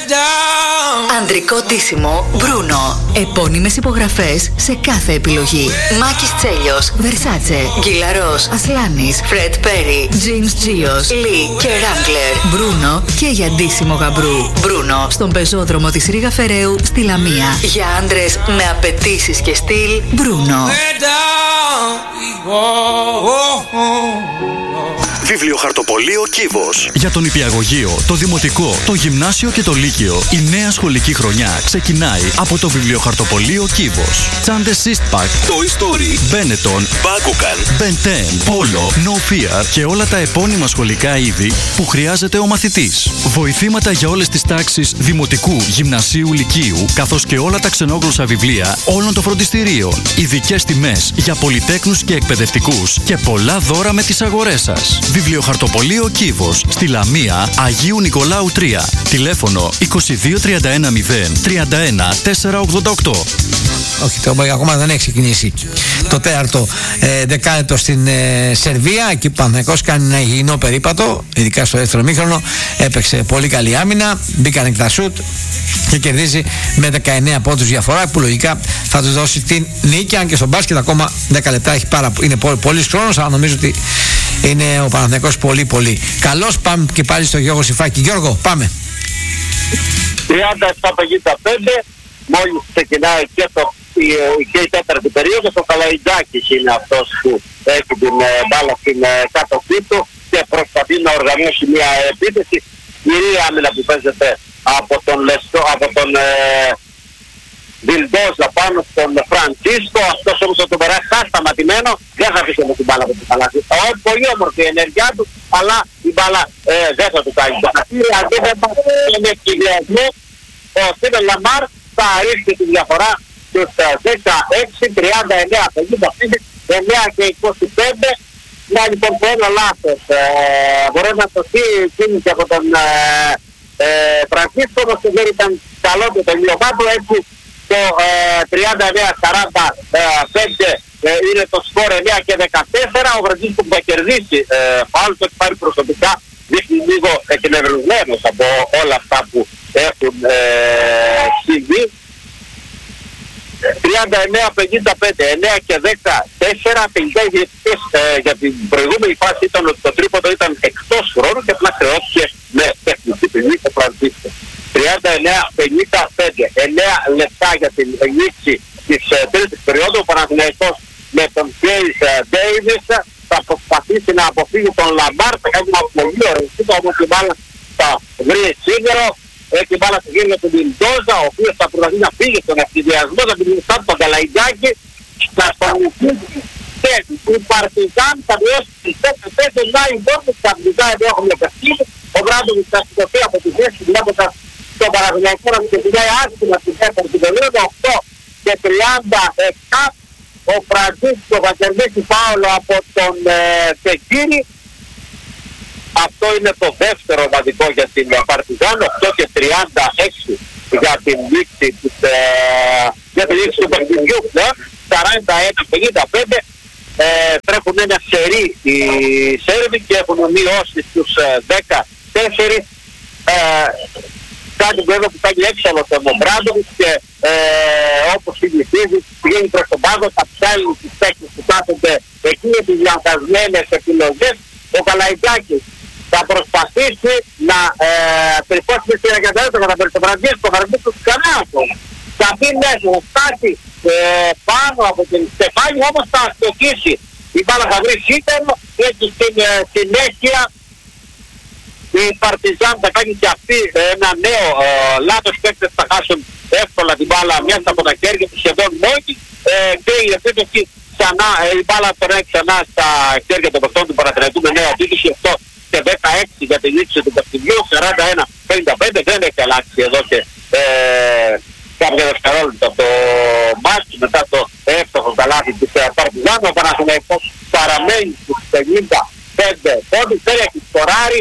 Ανδρικό ντύσιμο Bruno. Επώνυμες υπογραφές σε κάθε επιλογή. Μάκης Τσέλιος, Versace, Γκυλαρός, Ασλάνης, Fred Perry, James Gios, Lee και Wrangler. Bruno και για ντύσιμο γαμπρού. Bruno στον πεζόδρομο της Ρήγα Φεραίου στη Λαμία. Για άντρες με απαιτήσεις και στυλ, Bruno. Βιβλιοχαρτοπωλείο Κύβος. Για τον νηπιαγωγείο, το δημοτικό, το γυμνάσιο και το λύκειο, η νέα σχολική χρονιά ξεκινάει από το Βιβλιοχαρτοπωλείο Κύβος. Τσάντες East Park, Toy Story, Benetton, Bakugan, Ben 10, Polo, No Fear και όλα τα επώνυμα σχολικά είδη που χρειάζεται ο μαθητής. Βοηθήματα για όλες τις τάξεις δημοτικού, γυμνασίου, λυκείου, καθώς και όλα τα ξενόγλωσσα βιβλία όλων των φροντιστηρίων. Ειδικές τιμές για πολυτέκνους και εκπαιδευτικούς και πολλά δώρα με τις αγορές σας. Βιβλιοχαρτοπωλείο Κύβος, στη Λαμία, Αγίου Νικολάου 3. Τηλέφωνο 22 31 0 31 488. Όχι, ακόμα δεν έχει ξεκινήσει το τέταρτο δεκάλεπτο στην Σερβία. Εκεί που ο Παναθηναϊκός κάνει ένα υγιεινό περίπατο, ειδικά στο δεύτερο μήχρονο. Έπαιξε πολύ καλή άμυνα, μπήκαν εκ τα σουτ και κερδίζει με 19 πόντους διαφορά, που λογικά θα τους δώσει την νίκη. Αν και στο μπάσκετ ακόμα 10 λεπτά είναι πολύ χρόνος, αλλά νομίζω ότι είναι ο Παναθηναϊκός πολύ καλός. Πάμε και πάλι στο Γιώργο Σιφάκη. Γιώργο, πάμε. 37-55, μόλις ξεκινάει και η τέταρτη περίοδος. Ο Καλαϊντζάκης είναι αυτός που έχει την μπάλα στην κάτοχή του και προσπαθεί να οργανώσει μια επίθεση. Η άμυνα που παίζεται από τον Βιλντόζα πάνω στον Φραντσίσκο. Αυτός όμως θα τον περάσει σταματημένο, δεν θα αφήσει με την μπάλα από την παλάτι. Πολύ όμορφη η ενέργειά του, αλλά η μπάλα δεν θα του κάνει το χαρτί. Αντίθετα, τον ευκαιριασμό ο Στίβεν Λαμάρ θα ρίξει τη διαφορά στους 16, 39, 55, 9 και 25. Να λοιπόν το ένα λάθος. Μπορεί να σωθεί κίνηση από τον Φραντσίσκο, όμως δεν ήταν καλό το τελείωμά του. Έτσι το 39-45 είναι το σκορ 9 και 14. Ο Φραντσίσκο που θα κερδίσει φάουλ, το έχει πάρει προσωπικά, δείχνει λίγο εκνευρισμένος από όλα αυτά που έχουν συμβεί. 39-55, 9 και 14, 50 για την προηγούμενη φάση ήταν ότι το τρίποντο ήταν εκτός χρόνου και απλά χρεώθηκε με τεχνική ποινή ο Φραντσίσκο. 39-55, 9 λεπτά για την λήξη της τρίτης περίοδου. Ο Παναθηναϊκός με τον Κέις Ντέιβις θα προσπαθήσει να αποφύγει τον Λαμπάρ. Θα κάνει ένα πολύ ωραίο, όμως η μπάλα θα βρει σίγουρο. Έχει μπάλα στη γύρω του Βιλντόζα, ο οποίος θα προσπαθεί να φύγει στον ακτιδιασμό, να την μισθά τον Καλαϊντζάκη, να σταματήσει και η Παρτιζάν θα βιώσει τις 4-5 Νάι Μπόρνους, ξαφνικά εδώ έχουμε παιχνίδι. Ο Βράντοβιτς θα σηκωθεί από τη θέση βλέποντας τον Παναθηναϊκό να ξεκινάει άσχημα στη τέταρτη περίοδο, 8 και 37. Ο Φραντσίσκο θα κερδίσει φάουλο από τον Τεκίρι. Αυτό είναι το δεύτερο ομαδικό για την Παρτιζάν, 8 και 36 για την λήξη του παιχνιδιού πλέον, 41-55. Τρέχουν ένα σερί οι Σέρβοι και έχουν μειώσει στους 14. Κάτι βέβαια που κάνει έξαλλο τον Μπράντοβιτς και όπως συνηθίζει πηγαίνει προς τον πάγκο, θα ψάλει τις παίκτες που κάθονται εκεί με τις λανθασμένες επιλογές. Ο Καλαϊντζάκης θα προσπαθήσει να περιπώσει στην αγκαταλότητα κατά τον Φραντσίσκο, Φραντσίσκο του κανένα ακόμα. Θα μπει μέσα, θα φτάσει πάνω από την στεφάνη, όμως θα αστοχίσει. Η μπάλα θα βρει σύντομο, έτσι στην συνέχεια η Παρτιζάν θα κάνει και αυτή ένα νέο λάθος. Παίκτες θα χάσουν εύκολα την μπάλα μέσα από τα χέρια του σχεδόν μόνοι και η επίθεση ξανά, η μπάλα περνάει ξανά στα χέρια των παιχτών του Παναθηναϊκού με νέα επίθεση. Αυτό και 16 για τη λήξη του παιχνιδιού, 41-55. Δεν έχει αλλάξει εδώ και κάποια δευτερόλεπτα το μάτς μετά το εύστοχο καλάθι της Παρτιζάν. Ο Παναθηναϊκός παραμένει στους 55 πόντους, δεν έχει σκοράρει.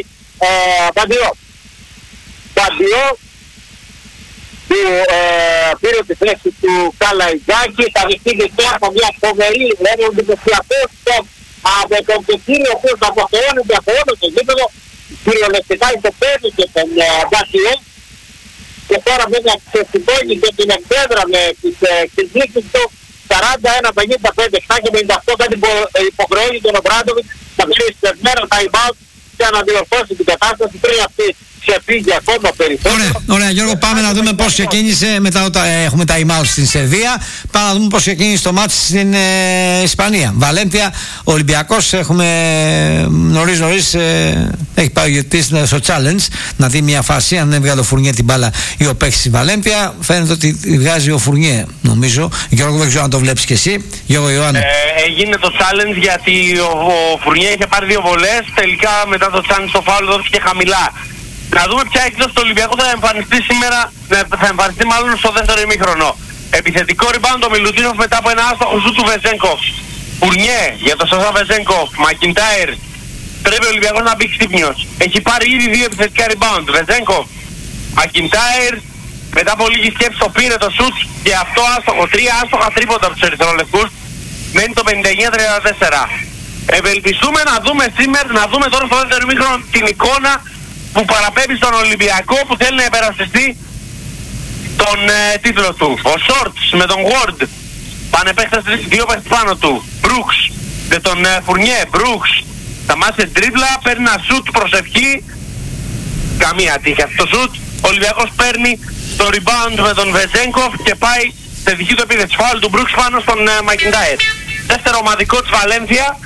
Παντιό που πήρε τη θέση του Καλαϊντζάκη, θα δεχτεί τώρα από μια φοβερή εντυπωσιακό στόχ από τον Κεκύριο, ο οποίος αποθεώνεται από όλο το γήπεδο, κυριολεκτικά υποπέδει και τον Παντιό. και τώρα βέβαια ξεσυντώνησε την εκδέδρα με τις νίκες του 41-55, 7-58, κάτι υποχρεώνει τον Ομπράντοβιτς να βγει στεσμένα time out και να διορθώσει την κατάσταση πριν αυτή ξεφύγει ακόμα περισσότερο. Ωραία, Γιώργο, πάμε να δούμε πώς ξεκίνησε μετά όταν έχουμε time out στην Σερβία. Πάμε να δούμε πώς ξεκίνησε το μάτς στην Ισπανία. Βαλένθια, Ολυμπιακός, έχουμε νωρίς έχει πάει ο γετής στο challenge να δει μια φάση αν έβγαλε ο Φουρνιέ την μπάλα ή ο παίκτης στη Βαλένθια. Φαίνεται ότι βγάζει ο Φουρνιέ, νομίζω. Γιώργο, δεν ξέρω αν το βλέπεις και εσύ. Γιώργο Ιωάννη. Έγινε το challenge γιατί ο Φουρνιέ είχε πάρει 2 βολές. Τελικά μετά το challenge το φάουλ δόθηκε χαμηλά. Να δούμε ποια έκδοση του Ολυμπιακού θα εμφανιστεί σήμερα, θα εμφανιστεί μάλλον στο δεύτερο ημίχρονο. Επιθετικό rebound ο Μιλουτίνοφ μετά από ένα άστοχο σου του Βεζένκοφ. Φουρνιέ για το Σόσα Βεζένκοφ. Μακιντάιρ. Πρέπει ο Ολυμπιακός να μπει ξύπνιος. Έχει πάρει ήδη 2 επιθετικά rebound. Βεζένκοφ. Μακιντάιρ. Μετά από λίγη σκέψη το πήρε το σουτ και αυτό άστοχο. 3 άστοχα τρίποντα από τους ερυθρόλευκους. Μένει το 59-34. Ευελπιστούμε να δούμε σήμερα, να δούμε τώρα στο δεύτερο ημίχρονο την εικόνα που παραπέμπει στον Ολυμπιακό που θέλει να υπερασπιστεί τον τίτλο του. Ο Σόρτς με τον Ward πάνε επέκταση 2 παίχτες πάνω του. Μπρούξ με τον Φουρνιέ. Μπρούξ σταμάτησε τρίπλα, παίρνει ένα σουτ προσευχή. Καμία τύχη αυτό το σουτ. Ο Ολυμπιακός παίρνει το rebound με τον Βεζένκοφ και πάει σε δική του επίθεση. Φάουλ του Μπρούξ πάνω στον Μακιντάιρ. Δεύτερο ομαδικό της Βαλένθια.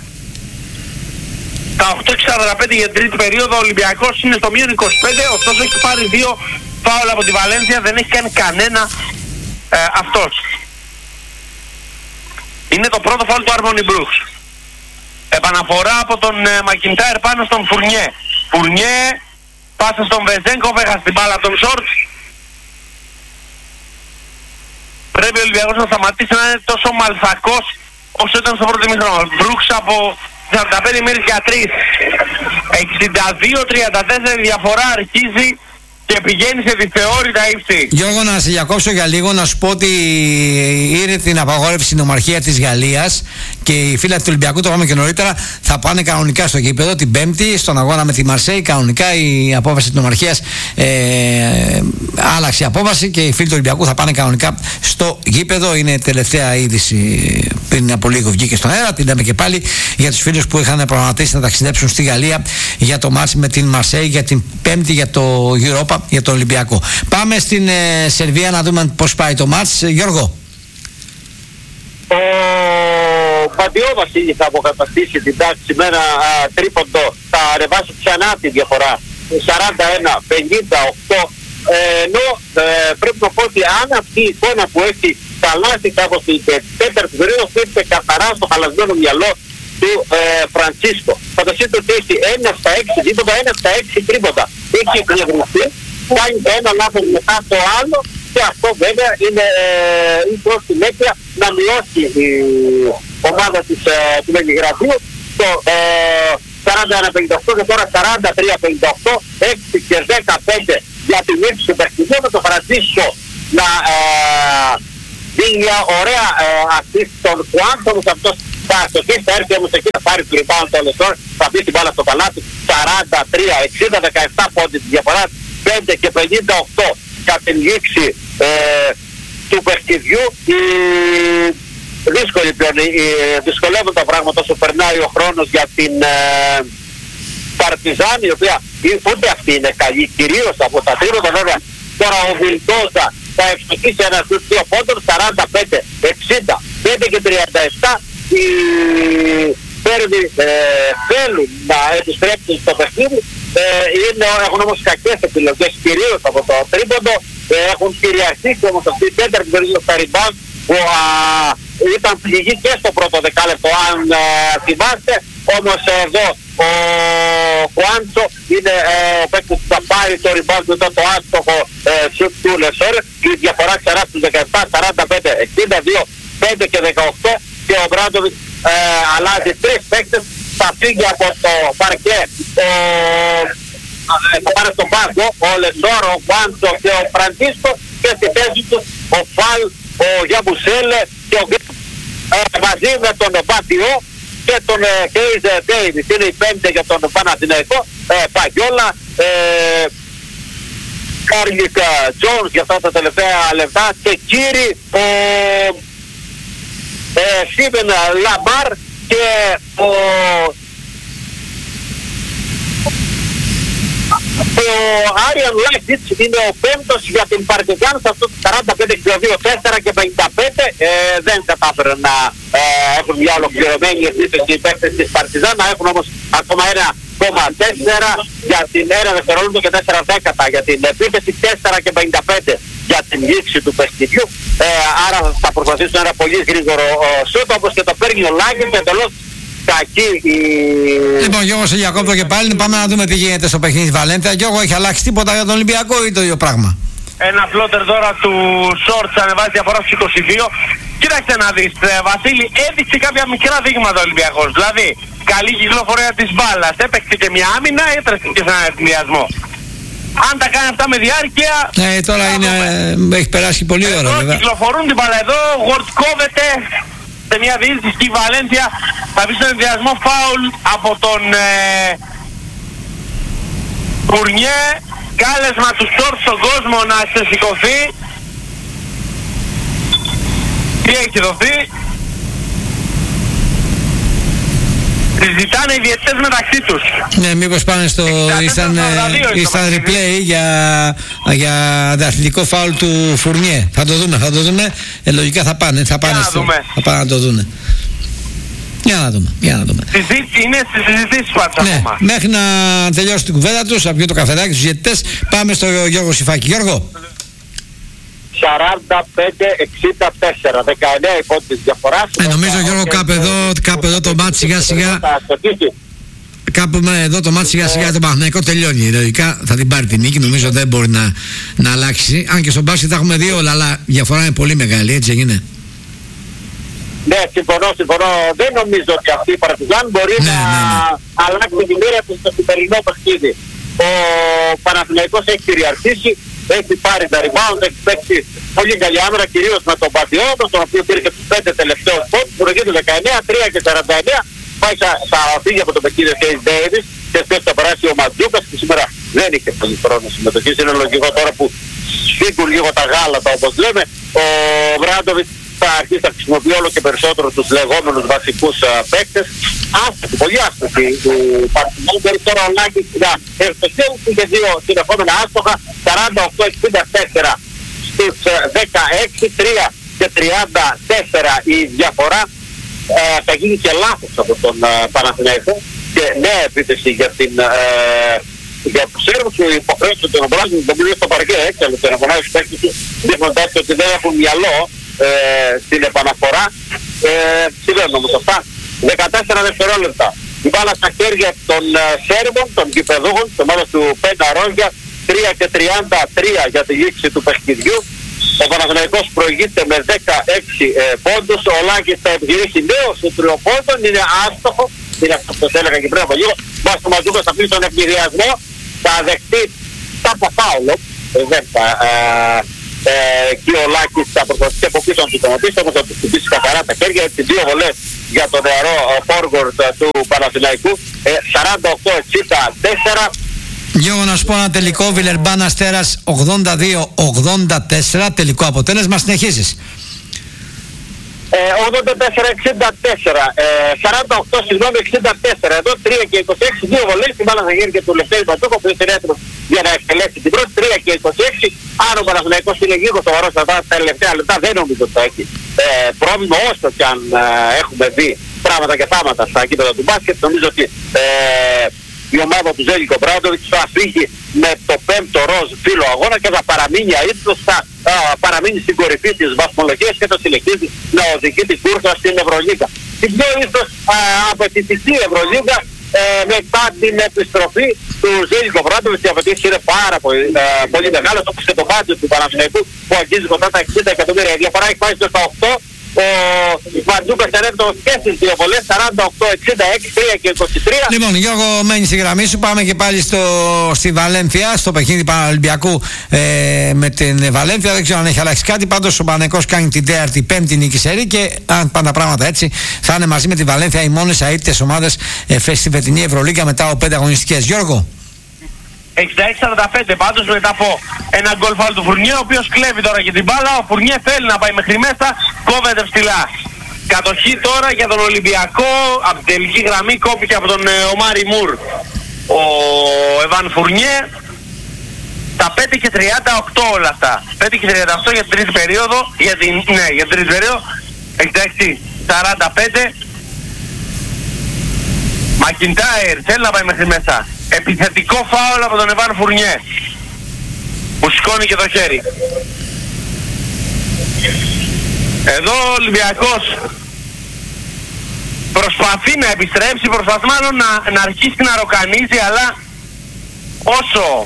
Τα 8:45 για την τρίτη περίοδο, ο Ολυμπιακός είναι στο μείον 25, ωστόσο έχει πάρει 2 φάουλ από τη Βαλένθια, δεν έχει κάνει κανένα αυτός. Είναι το πρώτο φάουλ του Άρμονι Μπρούξ. Επαναφορά από τον Μακιντάιρ πάνω στον Φουρνιέ. Φουρνιέ, πάσα στον Βεζένκοφ, έχασε την μπάλα από τον Σόρτς. Πρέπει ο Ολυμπιακός να σταματήσει να είναι τόσο μαλθακός όσο ήταν στο πρώτο ημίχρονο. Μπρούξ από 45 μέρες για 3. 62-34 διαφορά αρχίζει και πηγαίνει σε δυσθεώρητα ύψη. Γιώργο, να σε διακόψω για λίγο, να σου πω ότι είναι την απαγόρευση στην Ομαρχία της Γαλλίας και οι φίλοι του Ολυμπιακού, το είπαμε και νωρίτερα, θα πάνε κανονικά στο γήπεδο την Πέμπτη στον αγώνα με τη Μαρσέη. Κανονικά η απόφαση της Ομαρχίας άλλαξε η απόφαση και οι φίλοι του Ολυμπιακού θα πάνε κανονικά στο γήπεδο. Είναι τελευταία είδηση, πριν από λίγο βγήκε στον αέρα. Την λέμε και πάλι για τους φίλους που είχαν προγραμματίσει να ταξιδέψουν στη Γαλλία για το μάτς με την Μαρσέη για την Πέμπτη για το Europa, για τον Ολυμπιακό. Πάμε στην Σερβία να δούμε πώς πάει το μάτς. Γιώργο. Ο Μπαντιόβας θα αποκαταστήσει την τάξη με ένα τρίποντο. Θα ανεβάσει ξανά τη διαφορά 41-58. Ενώ πρέπει να πω ότι αν αυτή η εικόνα που έχει χαλάσει κάπως την τέταρτη περίοδο φέρνει καθαρά στο χαλασμένο μυαλό του Φραντσίσκο. Φανταστείτε ότι έχει 1/6 δίποντα, 1/6 τρίποντα. Έχει εκνευριστεί, κάνει το ένα λάθος μετά το άλλο και αυτό βέβαια είναι προς την αίτια να μειώσει η ομάδα του Βελιγραδίου το 41-58 και τώρα 43-58, 6 και 15 για την λήξη του παιχνιδιού, με το Φραντσίσκο να δίνει μια ωραία assist στον Χουάντσο, όμως αυτός θα αστοχίσει, θα έρθει όμως εκεί, θα πάρει το rebound το Λεσόρ, θα μπει την μπάλα στο παλάτι, 43-60, 17 πόντες τη διαφορά, 5 και 58 κατά την λήξη του παιχνιδιού. Δύσκολη πλέον, δυσκολεύουν τα πράγματα όσο περνάει ο χρόνος για την Παρτιζάν, η οποία ούτε αυτή είναι καλή, κυρίως από τα τρίποτα βέβαια. Τώρα ο Βιλντόζα θα ευστοχίσει ένα στους 2 πόντων, 45-60, 5 και 37. Οι Σέρβοι θέλουν να επιστρέψουν στο παιχνίδι, έχουν όμως κακές επιλογές κυρίως από το τρίποντο, έχουν κυριαρχήσει όμως αυτή η τέταρτη περίοδο στα rebound που ήταν πληγή και στο πρώτο δεκάλεπτο αν θυμάστε, όμως εδώ ο Χουάντσο είναι ο παίκτης που θα πάρει το rebound μετά το άστοχο σουτ του Λεσόρ, η διαφορά ξανά στους 17, 45, 62, 5 και 18 και ο Μπράντοβιτς αλλάζει 3 παίκτες, θα φύγει από το παρκέ θα πάρει στον πάγκο ο Λεσόρ, ο Χουάντσο και ο Φραντσίσκο και στη θέση του ο Φαλ, ο Γιαμπουσέλε και ο μαζί με τον Μπατιό και τον Κέιζ Ντέιβις. Είναι η πέμπτη για τον Παναθηναϊκό, Παγιόλα, Κάρλικ Τζόνς για αυτά τα τελευταία λεπτά και κύριοι ο Σίμεν Λαμπάρ και ο Άριαν Λάκιτς είναι ο πέμπτος για την Παρτιζάν σε αυτό το 45-2-4 και 55. Δεν κατάφεραν να έχουν μια ολοκληρωμένη επίθεση οι παίκτες της Παρτιζάν, να έχουν όμως ακόμα 1,4 για την 1 δευτερόλεπτο και 4 δέκατα για την επίθεση, 4 και 55 για την λήξη του παιχνιδιού. Άρα θα προσπαθήσουν ένα πολύ γρήγορο σούτ, όπως και το παίρνει ο Λάκιτς, εντελώς κακή η... Λοιπόν, Γιώργο, σε διακόπτω και πάλι. Πάμε να δούμε τι γίνεται στο παιχνίδι Βαλένθια. Γιώργο, έχει αλλάξει τίποτα για τον Ολυμπιακό ή το ίδιο πράγμα? Ένα φλότερ τώρα του Σόρτς ανεβάζει διαφορά στους 22. Κοίταξε να δεις, Βασίλη, έδειξε κάποια μικρά δείγματα ο Ολυμπιακός. Δηλαδή, καλή κυκλοφορία της μπάλας, έπαιξε και μια άμυνα, έτρεψε και σε έναν εθνιασμό. Αν τα κάνει αυτά με διάρκεια... τώρα είναι, έχει περάσει πολύ ώρα βέβαια. Κυκλοφορούν την μπάλα εδώ, γορτκόβεται σε μια διείσδυση στη Βαλένθια. Θα πει στον ενδιασμό φάουλ από τον Φουρνιέ. Κάλεσμα του Σόρτς στον κόσμο να ξεσηκωθεί. Τι έχει δοθεί? Συζητάνε οι διαιτητές μεταξύ τους. Ναι, μήπως πάνε στο... Ήσταν replay για αθλητικό φάουλ του Φουρνιέ. Θα το δούμε. Λογικά θα πάνε να το δούνε. Για να δούμε. Είναι στις συζητήσεις πάντα ακόμα. Μέχρι να τελειώσει την κουβέντα τους, θα πιω το καφεδάκι στους διαιτητές. Πάμε στο Γιώργο Σιφάκη. Γιώργο. 45-64, 19 υπότιτλοι διαφοράς. Νομίζω, Γιώργο, κάπου εδώ το μάτι σιγά σιγά. Κάπου εδώ το μάτι σιγά σιγά το Παναθηναϊκό τελειώνει. Λογικά θα την πάρει την νίκη. Νομίζω δεν μπορεί να αλλάξει. Αν και στον μπάσκετ τα έχουμε δει όλα, αλλά η διαφορά είναι πολύ μεγάλη, έτσι έγινε? Ναι, συμφωνώ. Δεν νομίζω ότι αυτή η Παρτιζάν μπορεί να αλλάξει τη μοίρα του στο σημερινό παιχνίδι. Ο Παναθηναϊκός έχει κυριαρχήσει, έχει πάρει τα rebound, έχει παίξει πολύ καλή άμυνα, κυρίως με τον Πατιώδο, τον οποίο πήρε και τους 5 τελευταίους πόντους, προηγείται 19, 3 και 49, πάει θα φύγει από το παιχνίδι ο Κέις Ντέιβις και αυτός θα περάσει ο Ματζούκας, που σήμερα δεν είχε πολύ χρόνο συμμετοχής. Είναι λογικό τώρα που σφίγγουν λίγο τα γάλατα, όπως λέμε. Ο Βράντοβιτς θα αρχίσει να χρησιμοποιεί όλο και περισσότερο τους λεγόμενους βασικούς παίκτες. Άστοχοι, πολύ άστοχοι. Μπορεί τώρα ο Λάκης να ευστοχεύει, είχε δύο συνεχόμενα άστοχα, 48-64 στους 16, 3 και 34 η διαφορά. Θα γίνει και λάθος από τον Παναθηναϊκό και νέα επίθεση για την... Για τους Σέρβους που υποχρέωσαν τον Ομπράζιν τον πλήρω στο παρκέ, έξαλλο τον αγωνάζει στους παίκτες του, δείχνοντας ότι δεν έχουν μυαλό στην επαναφορά. Συμβαίνουν όμως αυτά. 14 δευτερόλεπτα. Η μπάλα στα χέρια των Σέρβων, των γηπεδούχων, της ομάδας του Πέντα Ρόγια, 3 και 33 για τη λήξη του παιχνιδιού. Ο Παναθηναϊκός προηγείται με 16 πόντους. Ο Λάκης θα επιχειρήσει νέο στο τριοπόντων, είναι άστοχο. Είναι αυτό που έλεγα και πριν από λίγο. Μας το Ματζούκας θα πει στον εκπληριασμό, θα δεχτεί τα φάουλο. Δεν θα... και ο Λάκης θα προσπαθήσει από πίσω να του τοματίσει, όμως θα του χτυπήσει καθαρά τα χέρια. Έτσι 2 βολές για τον νεαρό forward του Παναθηναϊκού, 48-64. Γιώργο, να σου πω ένα τελικό, Βιλερμπάν Αστέρας 82-84, τελικό αποτέλεσμα, συνεχίζεις. 84-64, 48 συγγνώμη 64, εδώ 3 και 26, 2 βολές, την μπάλα θα γίνει και του Λευτέρη Πατσούκο που είναι έτοιμος για να εκτελέσει την πρώτη, 3 και 26, αν ο Παναθηναϊκός είναι λίγο σοβαρός στα τελευταία λεπτά, δεν νομίζω ότι θα έχει πρόβλημα, όσο και αν έχουμε δει πράγματα και θάματα στα κήπεδα του μπάσκετ. Νομίζω ότι η ομάδα του Ζέλικο Μπράντοβιτς θα φύγει με το 5ο ροζ φύλλο αγώνα και θα παραμείνει αίτητος, θα παραμείνει στην κορυφή της βαθμολογίας και θα συνεχίζει να οδηγεί την κούρσα στην Ευρωλίγκα. Την πιο ίσως απαιτητική Ευρωλίγκα μετά την επιστροφή του Ζέλικο Μπράντοβιτς. Οι απαιτήσεις είναι πάρα πολύ μεγάλες, όπως και το μπάτζετ του Παναθηναϊκού που αγγίζει κοντά τα 60 εκατομμύρια. Η διαφορά έχει πάει στα 8. Ο Μαντζούκας ανέβηκε και στις 2 βολές, 48-66, 3 και 23. Λοιπόν, Γιώργο, μένει στη γραμμή σου. Πάμε και πάλι στη Βαλένθια, στο παιχνίδι Παναολυμπιακού με την Βαλένθια. Δεν ξέρω αν έχει αλλάξει κάτι. Πάντως ο Παναθηναϊκός κάνει την 4η-5η νίκη σερί και αν πάνε τα πράγματα έτσι, θα είναι μαζί με τη Βαλένθια οι μόνες αίτητες ομάδες στη φετινή Ευρωλίγκα μετά από 5 αγωνιστικές. Γιώργο. 66-45. Πάντως μετά από ένα γκολ φάουλ του Φουρνιέ, ο οποίος κλέβει τώρα και την μπάλα. Ο Φουρνιέ θέλει να πάει μέχρι μέσα, κόβεται ψηλά. Κατοχή τώρα για τον Ολυμπιακό, από την τελική γραμμή κόπηκε από τον Ομάρι Μουρ ο Εβάν Φουρνιέ. Τα 5:38 όλα αυτά. 5:38 για την τρίτη περίοδο, για την τρίτη περίοδο. 66-45. Μακιντάιρ θέλει να πάει μέχρι μέσα. Επιθετικό φάουλ από τον Εβάν Φουρνιέ, που σηκώνει και το χέρι. Εδώ ο Ολυμπιακός προσπαθεί να επιστρέψει, προσπαθεί μάλλον να αρχίσει να ροκανίζει, αλλά όσο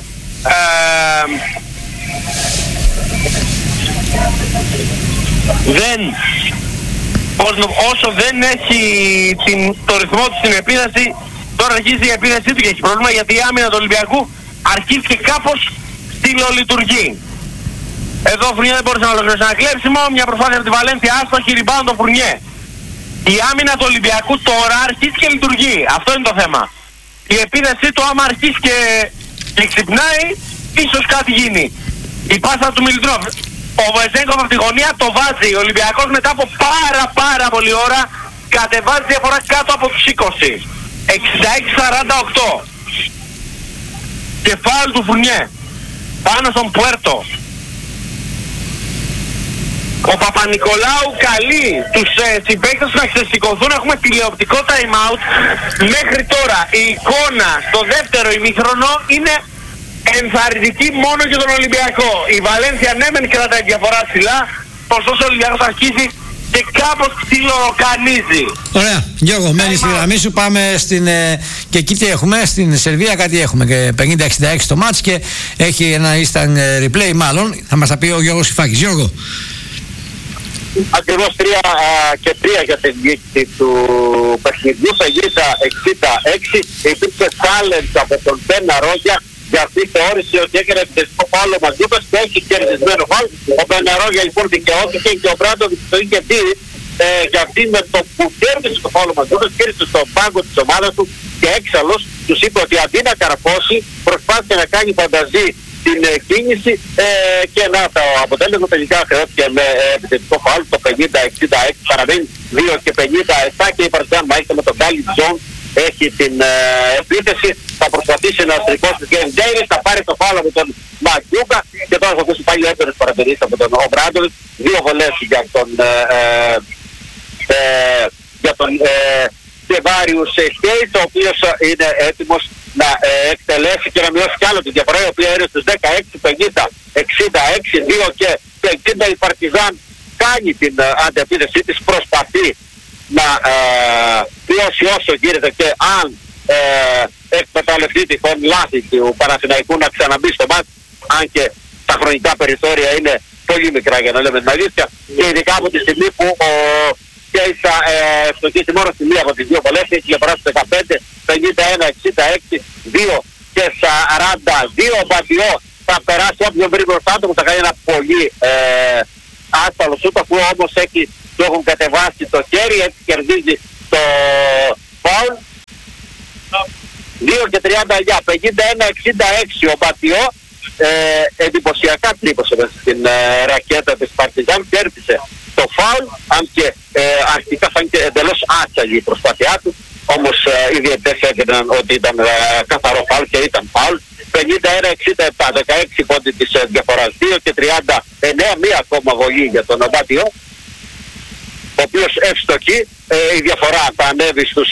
όσο δεν έχει το ρυθμό του στην επίδεση, τώρα αρχίζει η επίδεσή του και έχει πρόβλημα, γιατί η άμυνα του Ολυμπιακού αρχίζει και κάπως στυλολειτουργεί. Εδώ ο Φουρνιέ δεν μπορούσε να ολοκληρώσει ένα κλέψιμο, μια προσπάθεια από τη Βαλένθια, άστοχη, rebound το Φουρνιέ. Η άμυνα του Ολυμπιακού τώρα αρχίζει και λειτουργεί, αυτό είναι το θέμα. Η επίδεσή του άμα αρχίσει και ξυπνάει, ίσως κάτι γίνει. Η πάσα του Μιλιτρόφ, ο Βεζέγκοφ από τη γωνία το βάζει. Ο Ολυμπιακός μετά από πάρα πολύ ώρα κατεβάζει διαφορά κάτω από τους 20. 66-48. Και φάουλ του Φουρνιέ πάνω στον Πουέρτο. Ο Παπα-Νικολάου καλεί τους συμπαίκτες να ξεσηκωθούν. Έχουμε τηλεοπτικό time out. Μέχρι τώρα η εικόνα στο δεύτερο ημίχρονο είναι ενθαρρυντική μόνο για τον Ολυμπιακό. Η Βαλένθια ναι μεν κρατάει διαφορά ψηλά, ωστόσο ο Ολυμπιακός αρχίζει και κάπως ξυλοκανίζει. Ωραία, Γιώργο, μένει στη γραμμή σου. Πάμε και εκεί τι έχουμε, στην Σερβία κάτι έχουμε και 50-66 το μάτς και έχει ένα instant replay μάλλον. Θα μας τα πει ο Γιώργος Ιφάκης. Γιώργο. Ακριβώς 3-3 για την νίκη του παιχνιδιού. Φεγγίσα 66, υπήρξε challenge από τον Πένα Ρόγια, για αυτή θεώρησε ότι έκανε επιθετικό φάουλ ο Μαντζούκας και έχει κερδισμένο φάουλ. Ο Πένα Ρόγια λοιπόν δικαιώθηκε και ο Μπράντοβιτς το είχε δει, γιατί με το που κέρδισε το φάουλ ο Μαντζούκας, κέρδισε στον πάγκο της ομάδας του και έξαλλος τους είπε ότι αντί να καρφώσει προσπάθησε να κάνει φανταζή την κίνηση και να το αποτέλεσμα τελικά χρειάστηκε με επιθετικό φάουλ. Το 50-66 παραμένει 2 και 57 και η Παρτιζάν μάλιστα με τον Κάλι Τζον έχει την επίθεση. Θα προσπαθήσει να στρικώσει τους Γκέιμ Ντέιβις, θα πάρει το φάουλ από τον Μαγκιούκα και τώρα θα ακούσει πάλι έντονες παρατηρήσεις από τον Ομπράντοβιτς. 2 βολές για τον Κεβάριους Χέις, ο οποίος είναι έτοιμος να εκτελέσει και να μειώσει κι άλλο την διαφορά, η οποία είναι στους 16-50-66, 2 και 50. Η Παρτιζάν κάνει την αντεπίθεσή της, προσπαθεί να πιώσει όσο γίνεται και αν εκμεταλλευτεί τυχόν λάθη του Παναθηναϊκού να ξαναμπεί στο μάτι, αν και τα χρονικά περιθώρια είναι πολύ μικρά για να λέμε την αλήθεια, και ειδικά από τη στιγμή που ο Κέισα στοχίσει μόνο στη μία από τις 2 βολές, έχει διαφορά στους 15, 51-66, 2 και 42. Ο Μπατιό θα περάσει όποιον βρει μπροστά του, που θα κάνει ένα πολύ άσπαλο σούτ, που όμως του έχουν κατεβάσει το χέρι, έτσι κερδίζει το φάουλ. 2 και 39, 51-66 ο Μπατιό, εντυπωσιακά τρύπωσε στην ρακέτα της Παρτιζάν, κέρδισε το φάουλ, αν και αρχικά φάνηκε εντελώς άτσαλη η προσπάθειά του, όμως οι διαιτητές έκαναν ότι ήταν καθαρό φάουλ και ήταν φάουλ. 51-67, 16 πόντι της διαφοράς, 2 και 39, μία ακόμα βολή για τον Μπατιό, ο οποίος ευστοχεί. Η διαφορά θα ανέβει στους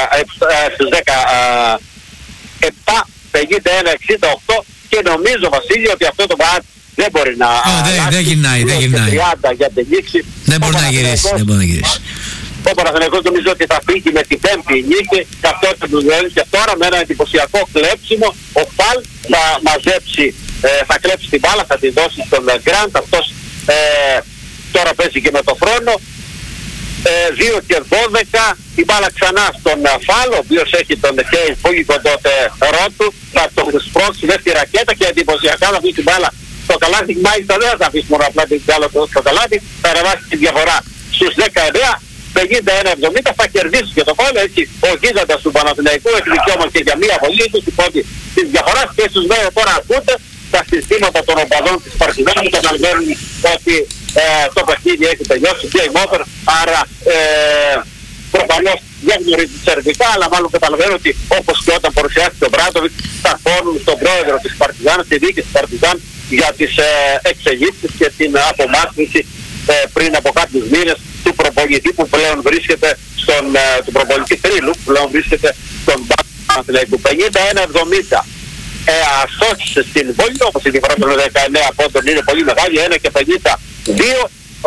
17, 51-68 και νομίζω, Βασίλη, ότι αυτό το μάτς δεν μπορεί να δεν γυρνάει. Για την νίκη. Δεν μπορεί να γυρίσει. Ο Παναθηναϊκός νομίζω ότι θα φύγει με την 5η νίκη και αυτό θα του δώσει και τώρα με ένα εντυπωσιακό κλέψιμο. Ο Παλ θα μαζέψει, θα κλέψει την μπάλα, θα την δώσει στον Γκραντ. Αυτός τώρα παίζει και με το χρόνο. 2 και 12, η μπάλα ξανά στον Φάλ, ο οποίος έχει τον Χέις πολύ κοντό τερό του, θα τον σπρώξει με τη ρακέτα και εντυπωσιακά θα αφήσει την μπάλα στο καλάθι. Μάλιστα δεν θα αφήσει μόνο απλά την μπάλα στο καλάθι, θα ρεβάσει τη διαφορά στους 19 51-70 θα κερδίσει και το κόλλο, έτσι. Ο γίγαντας του Παναθηναϊκού έχει δικαίωμα και για μία βολή, του υπότι της διαφοράς και στους βέβαια τώρα ακούτε τα συστήματα των οπαδών της Παρτιζάν που καταλαβαίνουν ότι το παιχνίδι έχει τελειώσει, game over, άρα προφανώς δεν γνωρίζει σερβικά, αλλά μάλλον καταλαβαίνω ότι όπως και όταν παρουσιάστηκε τον Μπράντοβιτς θα φώνουν στον πρόεδρο της Παρτιζάν, στη δίκη της Παρτιζάν για τις εξεγήσεις και την απομάκρυνση πριν από κάποιους μήνες του προπονητή που πλέον βρίσκεται του προπονητή Τρίλου που πλέον βρίσκεται στον Παναθηναϊκού. 51-70 αστόχησε στην βολή, όπως η διαφορά των 19 πόντων είναι πολύ μεγάλη, 1 και 52.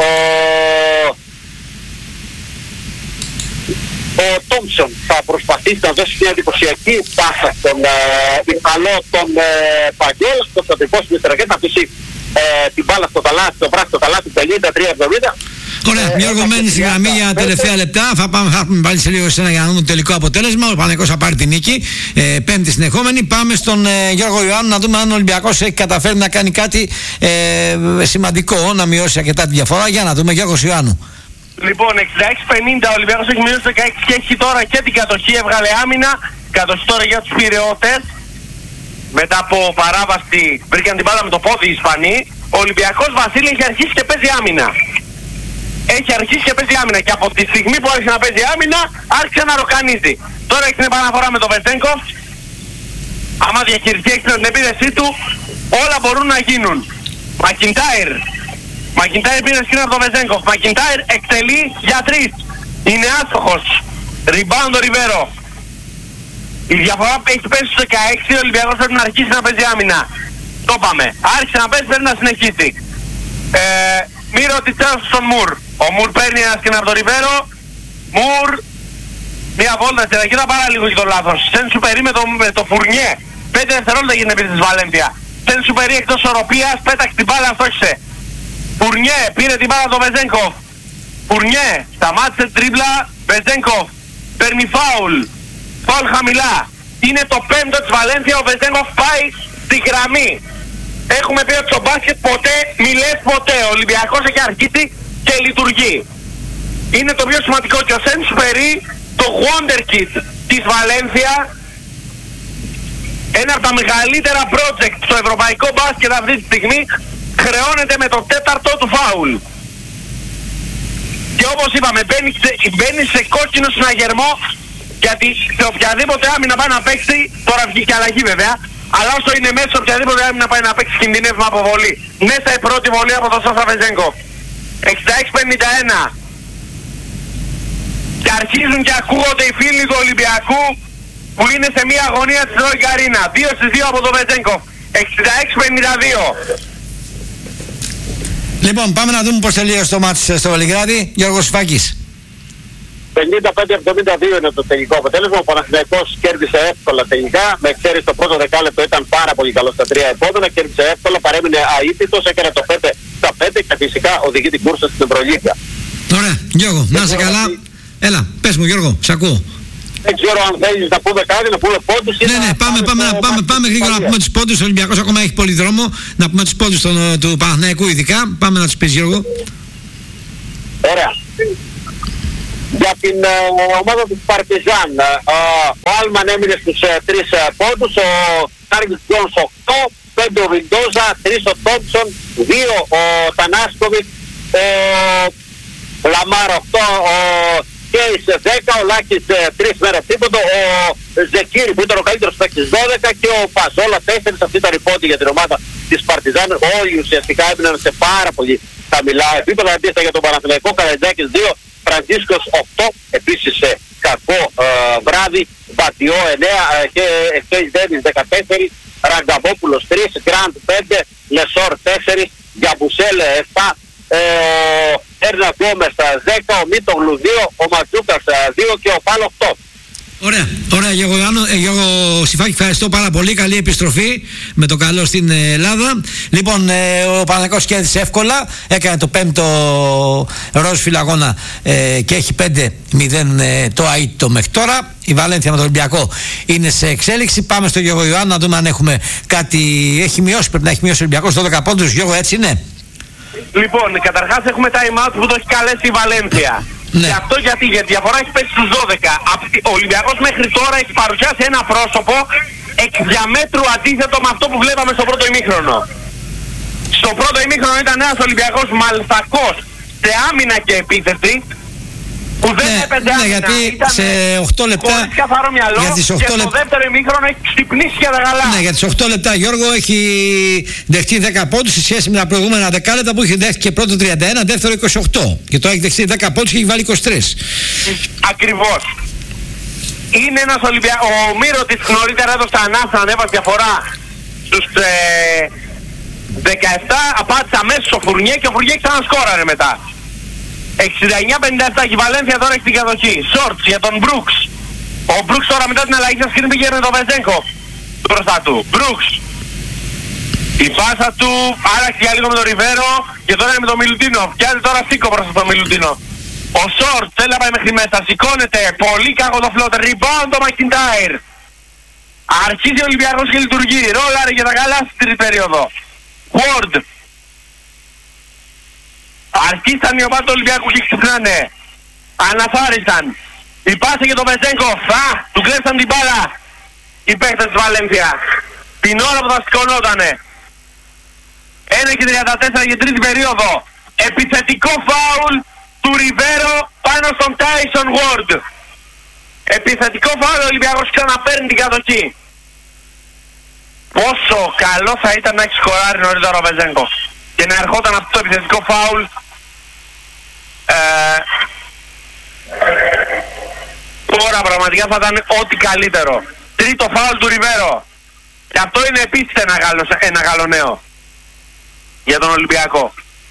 Ο Τόμψον θα προσπαθήσει να δώσει μια εντυπωσιακή πάσα στον Ιταλό τον Παγγέλ, στο στρατικό στην Ιστρακέτα, να πείσει την μπάλα στο καλάθι, το πράσινο καλάθι 53-70. Ωραία, Γιώργο, μένει στη γραμμή για τελευταία λεπτά. Θα πάμε πάλι σε λίγο για να δούμε το τελικό αποτέλεσμα. Ο Παναθηναϊκός θα πάρει την νίκη. Πέμπτη συνεχόμενη. Πάμε στον Γιώργο Ιωάννου να δούμε αν ο Ολυμπιακός έχει καταφέρει να κάνει κάτι σημαντικό, να μειώσει αρκετά τη διαφορά. Για να δούμε, Γιώργος Ιωάννου. Λοιπόν, 66-50 ο Ολυμπιακός έχει μειώσει 16 και έχει τώρα και την κατοχή, έβγαλε άμυνα. Κατοχή τώρα για τους Πειραιώτες. Μετά από παράβαση βρήκαν την μπάλα με το πόδι οι Ισπανοί. Ο Ολυμπιακός, Βασίλη, έχει αρχίσει και παίζει άμυνα. Έχει αρχίσει και παίζει άμυνα και από τη στιγμή που άρχισε να παίζει άμυνα άρχισε να ροκανίζει. Τώρα έχει την επαναφορά με τον Βεζέγκοφ. Άμα διαχειριστεί έξω την επίδεσή του, όλα μπορούν να γίνουν. Μακιντάιρ πήρε σκηνή από τον Βεζέγκοφ. Μακιντάιρ εκτελεί για 3. Είναι άστοχος. Rebound ο Ριβέρο. Η διαφορά έχει πέσει στους 16. Ο Ολυμπιακός πρέπει να αρχίσει να παίζει άμυνα. Το είπαμε. Άρχισε να παίζει, πρέπει να συνεχίσει. Μύρο τη τσέλος στον Μουρ. Ο Μουρ παίρνει ένα σκηνή από τον Ριβέρο. Μουρ. Μια βόλτα στην αρχή, πάρα λίγο και το λάθος. Σεν Σουπερί με το Φουρνιέ. 5 δευτερόλεπτα γίνεται επί της Βαλένθια. Σεν Σουπερί εκτός οροπίας, πέταξε την μπάλα, στόχισε. Φουρνιέ πήρε την μπάλα από τον Βεζέγκοφ. Φουρνιέ σταμάτησε τρίμπλα. Βεζέγκοφ παίρνει φάουλ. Φάουλ χαμηλά. Είναι το 5ο της Βαλένθια. Ο Βεζέγκοφ πάει στη γραμμή. Έχουμε πει ότι στο μπάσκετ ποτέ μιλές ποτέ. Ο Ολυμπιακός έχει αρχίσει και λειτουργεί. Είναι το πιο σημαντικό και ο Σεν Σουπερί, το Wonderkid της Βαλένθια, ένα από τα μεγαλύτερα project στο ευρωπαϊκό μπάσκετ αυτή τη στιγμή, χρεώνεται με το 4ο του φάουλ. Και όπως είπαμε, μπαίνει σε κόκκινο συναγερμό, γιατί σε οποιαδήποτε άμυνα πάει να παίξει, τώρα βγήκε αλλαγή βέβαια, αλλά όσο είναι μέσα σε οποιαδήποτε άμυνα πάει να παίξει κινδυνεύει με αποβολή. Μέσα η πρώτη βολή από τον Σάσα Βεζέγκοφ. 66-51. Και αρχίζουν και ακούγονται οι φίλοι του Ολυμπιακού που είναι σε μια αγωνία της Τρόικα Αρίνα. 2-2 από τον Βεζέγκοφ. 66-52. Λοιπόν, πάμε να δούμε πώς τελείωσε το μάτς στο Βελιγράδι. Γιώργος Σφάκης. 55-72 είναι το τελικό αποτέλεσμα. Ο Παναθηναϊκός κέρδισε εύκολα τελικά. Με εξαίρεση το πρώτο δεκάλεπτο ήταν πάρα πολύ καλό στα 3 επόμενα. Κέρδισε εύκολα, παρέμεινε αίτητος, έκανε το 5-5 και φυσικά οδηγεί την κούρσα στην Ευρωλίγκα. Ωραία, Γιώργο, να είσαι καλά. Έλα, πες μου Γιώργο, σ' ακούω. Δεν ξέρω αν θέλεις να πούμε κάτι, να πούμε πόντους. Ναι, πάμε γρήγορα να πούμε τους πόντους. Ο Ολυμπιακός ακόμα έχει πολύ δρόμο. Να πούμε τους πόντους του Παναθηναϊκού ειδικά. Πάμε να τους πεις, Γιώργο. Ωραία. Για την ομάδα του Παρτιζάν, ο Άλμαν έμεινε στους 3 πόντους, ο Κάρβις Τζόνς 8, 5 ο Βιντόζα, 3 ο Τόμψον, 2 ο Τανάσκοβιτ, ο Λαμάρ 8, ο Κέις 10, ο Λάκης 3 μέρες τίποτα, ο Ζεκίρι που ήταν ο καλύτερος παίκτης 12 και ο Παζόλα 4. Αυτή ήταν η πόντη για την ομάδα της Παρτιζάν. Όλοι ουσιαστικά έμειναν σε πάρα πολύ χαμηλά επίπεδα. Αντίθετα για τον Παναθηναϊκό, Καραϊντζάκης 2, Φραντζίσκος 8, επίσης κακό βράδυ, Μπατιό 9 και Εκτέις Ντέβις 14, Ραγκαβόπουλος 3, Γκραντ 5, Λεσόρ 4, Γιαμπουσέλ 7, Έρνα Γκόμες 10, ο Μίτογλου 2, ο Ματζούκας 2 και ο Πάλο 8. Ωραία Γιώργο Σιφάκη, ευχαριστώ πάρα πολύ. Καλή επιστροφή με το καλό στην Ελλάδα. Λοιπόν, ο Παναθηναϊκός κέρδισε εύκολα. Έκανε το 5ο ροζ φιλαγώνα και έχει 5-0 το αίτητο μέχρι τώρα. Η Βαλένθια με τον Ολυμπιακό είναι σε εξέλιξη. Πάμε στο Γιώργο Ιωάννου να δούμε αν έχουμε κάτι. Έχει μειώσει, πρέπει να έχει μειώσει ο Ολυμπιακός 12 πόντους. Γιώργο, έτσι είναι? Λοιπόν, καταρχάς έχουμε time out που το έχει καλέσει η Βαλένθια. Και αυτό γιατί η διαφορά έχει πέσει στους 12. Ο Ολυμπιακός μέχρι τώρα έχει παρουσιάσει ένα πρόσωπο εκ διαμέτρου αντίθετο με αυτό που βλέπαμε στο πρώτο ημίχρονο. Στο πρώτο ημίχρονο ήταν ένας Ολυμπιακός μαλθακός σε άμυνα και επίθεση, που δεν έπαιζε άμυνα, γιατί σε 8 λεπτά, χωρίς καθαρό μυαλό, για τις 8 και στο δεύτερο ημίχρονο έχει ξυπνήσει για τα καλά. Ναι, για τις 8 λεπτά, Γιώργο, έχει δεχτεί 10 πόντους σε σχέση με τα προηγούμενα δεκάλεπτα που είχε δέχτηκε πρώτο 31, δεύτερο 28. Και τώρα έχει δεχτεί 10 πόντους και έχει βάλει 23. Ακριβώς. Είναι ένας Ολυμπιακός. Ο Μύρωτης νωρίτερα έδωσε ανάσα, ανέβασε διαφορά στους 17, απάντησε αμέσως ο Φουρνιέ και ο Φουρνιέ ξανασκόραρε μετά. 69-57 και η Βαλένθια τώρα έχει την κατοχή. Σόρτς για τον Μπρούξ. Ο Μπρούξ τώρα μετά την αλλαγή στα σκριν πήγαινε τον Βεζέγκοφ μπροστά του. Μπρούξ. Η πάσα του άλλαξε για λίγο με τον Ριβέρο και τώρα είναι με τον Μιλουτίνοφ. Πιάζει τώρα Σίκο μπροστά στον Μιλουτίνοφ. Ο Σόρτς θέλει να πάει μέχρι μέσα. Σηκώνεται. Πολύ κακό το φλότερ. Rebound το Μακιντάιρ. Αρχίζει ο Ολυμπιακός και λειτουργεί. Ρόλαρε για τα καλά στην τρίτη περίοδο. Ward. Αρχίσαν οι ομάδες του Ολυμπιακού και ξυπνάνε. Αναθάρισαν. Η πάσα για τον Βεζέγκοφ. Του κλέψαν την μπάλα οι παίκτες της Βαλένθια. Την ώρα που θα σηκωνότανε. 1:34 για τρίτη περίοδο. Επιθετικό φάουλ του Ριβέρο πάνω στον Τάισον Ward. Επιθετικό φάουλ, ο Ολυμπιακός ξαναπαίρνει την κατοχή. Πόσο καλό θα ήταν να έχει σκοράρει νωρίτερα ο Βεζέγκοφ και να ερχόταν αυτό το επιθετικό φάουλ τώρα πραγματικά θα ήταν ό,τι καλύτερο. Τρίτο φάουλ του Ριβέρο. Και αυτό είναι επίσης ένα καλό νέο για τον Ολυμπιακό.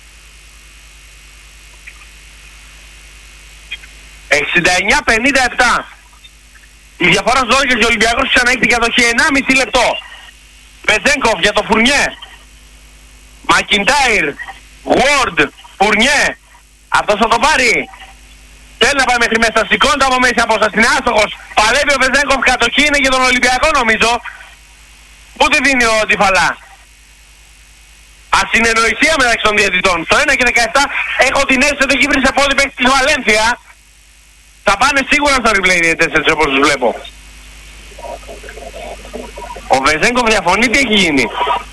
69-57. Η διαφορά στους 12 και ο Ολυμπιακός ξαναέχει την κατοχή. 1,5 λεπτό. Βεζέγκοφ για το Φουρνιέ. Μακιντάιρ. Ward. Φουρνιέ. Αυτός θα το πάρει. Θέλει να πάει μέχρι μέσα. Σηκώνεται από μέση απόσταση. Είναι άστοχος. Παλεύει ο Βεζέγκοφ. Κατοχή είναι για τον Ολυμπιακό νομίζω. Πού τη δίνει ο Τιφαλά. Ασυνεννοησία μεταξύ των διαιτητών. Στο 1 και 17 έχω την αίσθηση ότι εκεί βρει σε πόδι παίχτη της Βαλένθια. Θα πάνε σίγουρα στο replay διαιτητές όπως τους βλέπω. Ο Βεζέγκοφ διαφωνεί, τι έχει γίνει.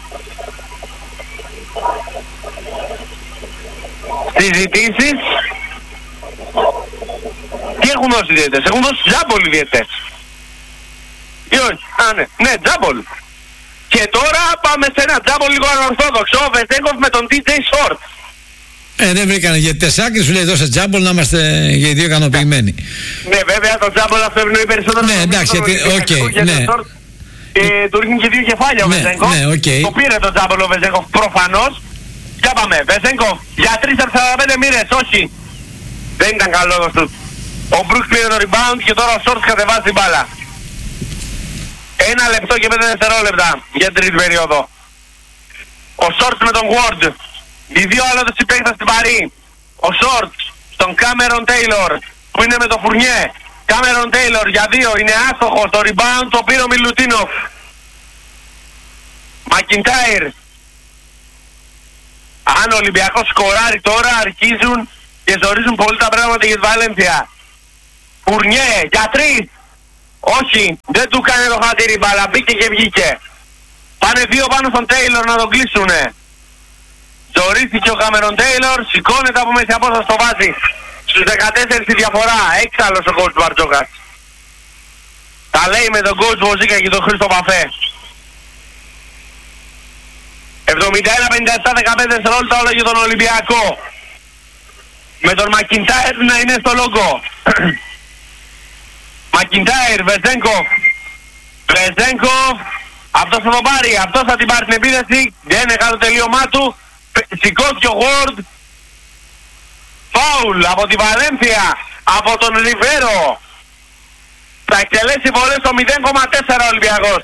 Συζητήσεις. Τι έχουν δώσει οι διαιτητές. Έχουν δώσει τζάμπολ οι διαιτητές. Ή όχι. Ναι, τζάμπολ. Και τώρα πάμε σε ένα τζάμπολ λίγο ανορθόδοξο. Ο Βεζέγκοφ με τον DJ Short. Δεν βρήκανε για τεσσάκρι, σου λέει δώσε τζάμπολ να είμαστε για οι δύο ικανοποιημένοι. Ναι, βέβαια το τζάμπολ αυτό ευνοεί περισσότερο. Ναι, εντάξει, οκ, ναι. Του ρίχνει και δύο κεφάλια ο Βεζέγκοφ. Ναι, okay. Το πήρε το τζάμπολ ο Βεζέγκοφ προφανώς. Για πάμε, Βεζέγκοφ για 3-45 μοίρες, όχι. Δεν ήταν καλό το σουτ. Ο Μπρούξ πήρε το rebound και τώρα ο Σόρτς κατεβάζει την μπάλα. 1 λεπτό και 5 δευτερόλεπτα για τρίτη περίοδο. Ο Σόρτς με τον Ward. Οι δύο άλλοι συμπαίκτες στην Παρί. Ο Σόρτς στον Κάμερον Τέιλορ που είναι με το Φουρνιέ. Κάμερον Τέιλορ για 2, είναι άστοχος. Το rebound το πήρε ο Μιλουτίνοφ. Μακιντάιρ. Αν ο Ολυμπιακός σκοράρει τώρα αρχίζουν και ζορίζουν πολύ τα πράγματα για τη Βαλένθια. Φουρνιέ για 3. Όχι, δεν του κάνει το χατήρι μπάλα, μπήκε και βγήκε. Πάνε 2 πάνω στον Τέιλορ να τον κλείσουνε. Ζορίστηκε ο Κάμερον Τέιλορ, σηκώνεται από μέση απόσταση, το βάζει. Στους 14 τη διαφορά, έξαλλος ο coach Μπαρτζόκας. Τα λέει με τον coach Βοζίκα και τον Χρήστο Παφέ. 71-57-15 δευτερόλεπτα όλα για τον Ολυμπιακό. Με τον Μακιντάιρ να είναι στο λόγο. Μακιντάιρ, Βεζέγκοφ. Βεζέγκοφ. Αυτός θα το πάρει, αυτός θα την πάρει την επίδεση. Δεν είναι καλό τελείωμά του. Σηκώθηκε ο Ward. Φάουλ από τη Βαλένθια. Από τον Ριβέρο. Θα εκτελέσει βολές στο 0,4 Ολυμπιακός.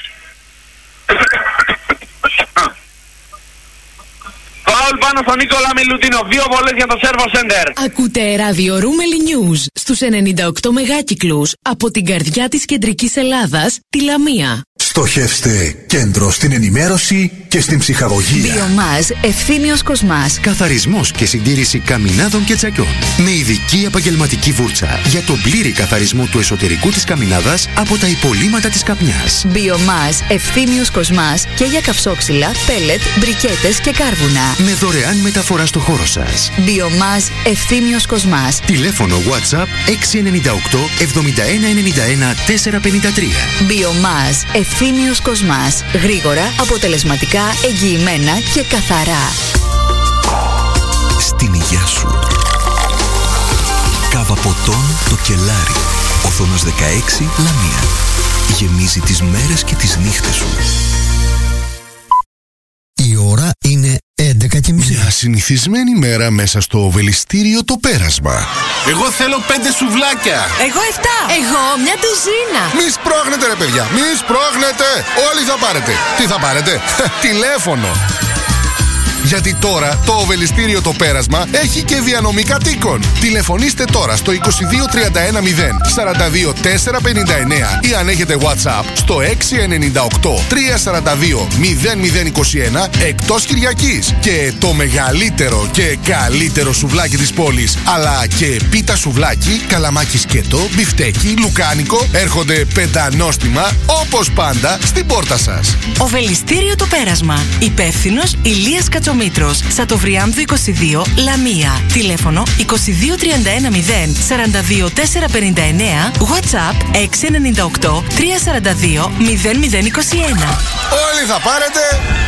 Φάουλ πάνω στον Νίκολα Μιλουτίνο. 2 βολές για το Σέρβο Σέντερ. Ακούτε ράδιο Ρούμελι News στους 98 μεγάκυκλους από την καρδιά της κεντρικής Ελλάδας, τη Λαμία. Στοχεύστε κέντρο στην ενημέρωση και στην ψυχαγωγία. Βιομάζ Ευθύμιος Κοσμάς. Καθαρισμός και συντήρηση καμινάδων και τσακιών. Με ειδική επαγγελματική βούρτσα για τον πλήρη καθαρισμό του εσωτερικού της καμινάδας από τα υπολείμματα της καπνιάς. Βιομάζ Ευθύμιος Κοσμάς και για καυσόξυλα, πέλετ, μπρικέτες και κάρβουνα. Με δωρεάν μεταφορά στο χώρο σας. Βιομάζ Ευθύμιος Κοσμάς. Τηλέφωνο WhatsApp 698 7191 453. Βιομάζ Ευθύμιος Κοσμάς. Γρήγορα, αποτελεσματικά, εγγυημένα και καθαρά. Στην υγεία σου. Κάβα ποτών το Κελάρι. Οθόνας 16 Λαμία. Γεμίζει τις μέρες και τις νύχτες σου. Η ώρα είναι 11:30. Μια συνηθισμένη μέρα μέσα στο Οβελιστήριο το Πέρασμα. Εγώ θέλω 5 σουβλάκια. Εγώ 7. Εγώ μια ντουζίνα. Μη σπρώχνετε ρε παιδιά, μη σπρώχνετε. Όλοι θα πάρετε. Τι θα πάρετε? Τηλέφωνο. Γιατί τώρα το Οβελιστήριο το Πέρασμα έχει και διανομή κατοίκων. Τηλεφωνήστε τώρα στο 2231 0 42 459 ή αν έχετε WhatsApp στο 698 342 0021 εκτός Κυριακής. Και το μεγαλύτερο και καλύτερο σουβλάκι της πόλης, αλλά και πίτα σουβλάκι, καλαμάκι σκέτο, μπιφτέκι, λουκάνικο έρχονται πεντανόστιμα όπως πάντα στην πόρτα σας. Οβελιστήριο το Πέρασμα. Υπεύθυνος Ηλίας Κατσομήτρος. Σατοβριάμβου 22 Λαμία. Τηλέφωνο 2231 0 42 459. WhatsApp 698 342 0021. Όλοι θα πάρετε.